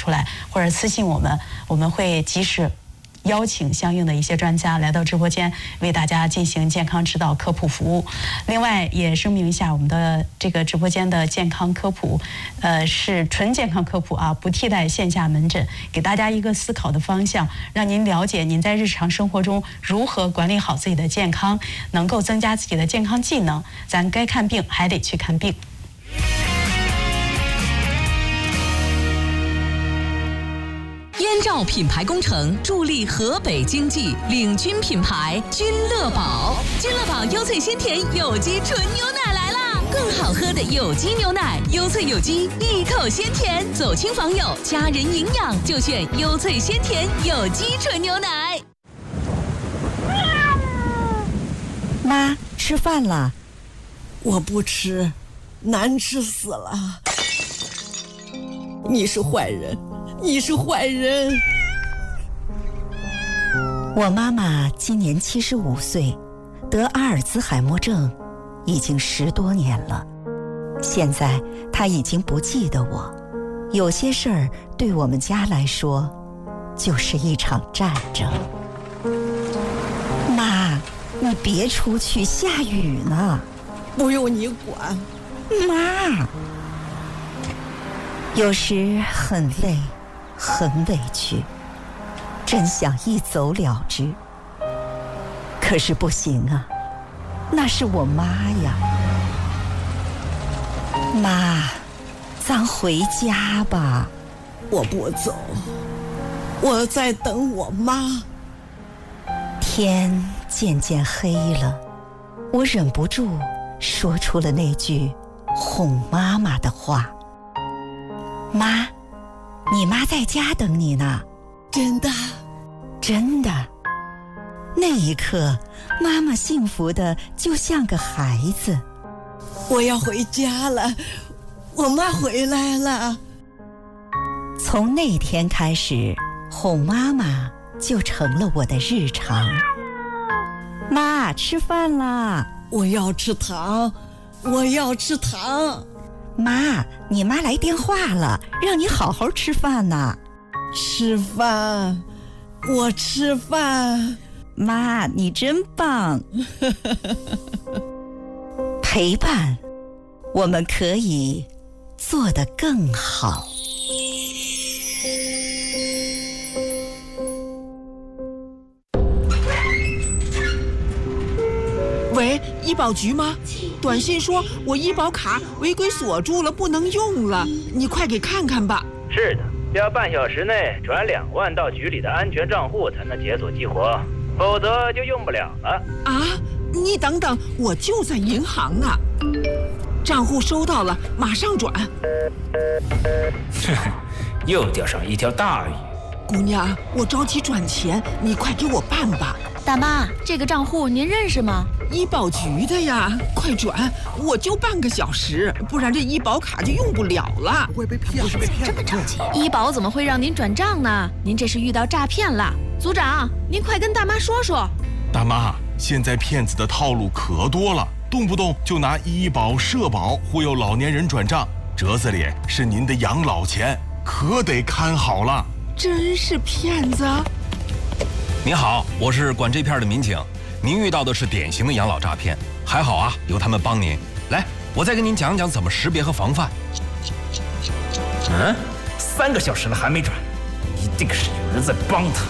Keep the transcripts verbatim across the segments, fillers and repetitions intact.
出来，或者私信我们，我们会及时邀请相应的一些专家来到直播间，为大家进行健康指导科普服务。另外也声明一下，我们的这个直播间的健康科普，呃，是纯健康科普啊，不替代线下门诊，给大家一个思考的方向，让您了解您在日常生活中如何管理好自己的健康，能够增加自己的健康技能。咱该看病还得去看病。 燕赵品牌工程助力河北经济，领军品牌君乐宝。君乐宝优萃鲜甜有机纯牛奶来啦！更好喝的有机牛奶，优萃有机，一口鲜甜，走亲访友，家人营养就选优萃鲜甜有机纯牛奶。 妈，吃饭了。 我不吃，难吃死了。你是坏人。你是坏人！ 我妈妈今年七十五岁，得阿尔兹海默症，已经十多年了。现在她已经不记得我，有些事儿对我们家来说，就是一场战争。妈，你别出去，下雨呢。 不用你管。 妈，有时很累。很委屈，真想一走了之，可是不行啊，那是我妈呀。妈，咱回家吧。 我不走，我在等我妈。 天渐渐黑了，我忍不住说出了那句哄妈妈的话。妈，你妈在家等你呢。 真的？ 真的。那一刻，妈妈幸福的就像个孩子。 我要回家了，我妈回来了。 从那天开始，哄妈妈就成了我的日常。妈，吃饭啦！ 我要吃糖，我要吃糖。 妈，你妈来电话了，让你好好吃饭呢。 吃饭，我吃饭。 妈，你真棒。陪伴，我们可以做得更好。 喂，医保局吗？短信说我医保卡违规锁住了，不能用了，你快给看看吧。 是的，要半小时内转两万到局里的安全账户才能解锁激活，否则就用不了了。 啊，你等等，我就在银行呢。账户收到了，马上转。 又钓上一条大鱼。 姑娘，我着急转钱，你快给我办吧。 大妈，这个账户您认识吗？ 医保局的呀，快转！我就半个小时，不然这医保卡就用不了了。 不会被骗？不是被骗？这么着急？医保怎么会让您转账呢？您这是遇到诈骗了。组长，您快跟大妈说说。 大妈，现在骗子的套路可多了，动不动就拿医保、社保忽悠老年人转账，折子里是您的养老钱，可得看好了。 真是骗子！ 您好，我是管这片的民警，您遇到的是典型的养老诈骗，还好啊，有他们帮您。来，我再跟您讲讲怎么识别和防范。 嗯，三个小时了还没转，一定是有人在帮他。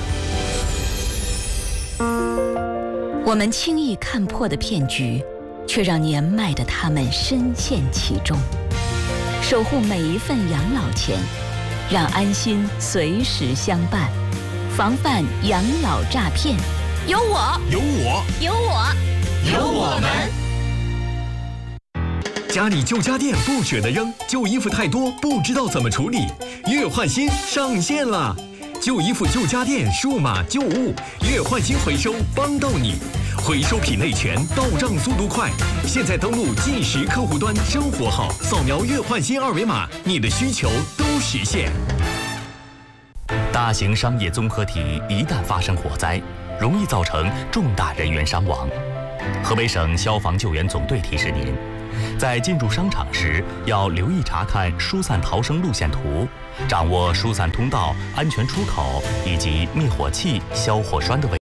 我们轻易看破的骗局，却让年迈的他们深陷其中。守护每一份养老钱，让安心随时相伴，防范养老诈骗。有我， 有我， 有我， 有我们。 家里旧家电不舍得扔，旧衣服太多不知道怎么处理，月换新上线了。旧衣服、旧家电、数码旧物，月换新回收帮到你，回收品类全，到账速度快。现在登录即时客户端生活号，扫描月换新二维码，你的需求都实现。 大型商业综合体一旦发生火灾，容易造成重大人员伤亡。河北省消防救援总队提示您， 在进入商场时要留意查看疏散逃生路线图，掌握疏散通道、安全出口以及灭火器、消火栓的位置。